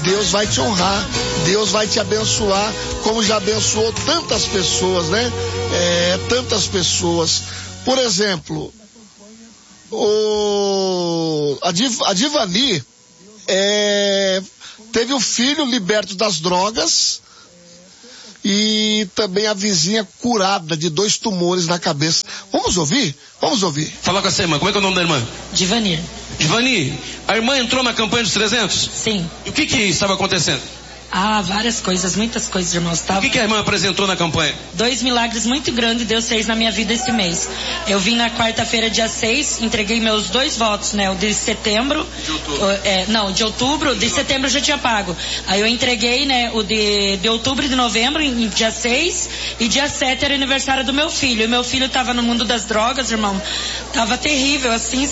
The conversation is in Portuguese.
Deus vai te honrar, Deus vai te abençoar, como já abençoou tantas pessoas, né? Tantas pessoas. Por exemplo, a Divani teve o filho liberto das drogas e também a vizinha curada de 2 tumores na cabeça. Vamos ouvir? Vamos ouvir. Fala com essa irmã, como é que é o nome da irmã? Divani. Divani, a irmã entrou na campanha dos 300? Sim. E o que estava acontecendo? Várias coisas, muitas coisas, irmãos. O que a irmã apresentou na campanha? 2 milagres muito grandes Deus fez na minha vida esse mês. Eu vim na quarta-feira, dia 6, entreguei meus 2 votos, né? O de setembro. De outubro. De outubro, de setembro eu já tinha pago. Aí eu entreguei, né, o de outubro e de novembro, em dia 6, e dia 7 era aniversário do meu filho. E meu filho tava no mundo das drogas, irmão. Tava terrível, assim,